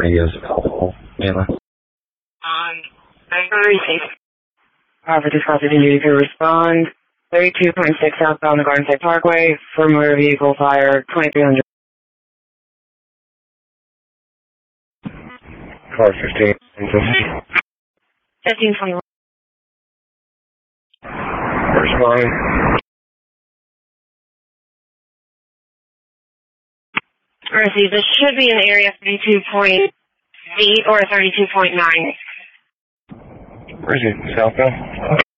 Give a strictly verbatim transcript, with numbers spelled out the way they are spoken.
radios helpful. Mailer. On thirty-six. Offer this call to continue to respond. thirty-two point six southbound the Garden State Parkway. For motor vehicle fire, twenty-three hundred. Car fifteen. fifteen twenty-one. Respond. Receive, this should be in the area thirty-two point eight or thirty-two point nine. Where is it? Southbound?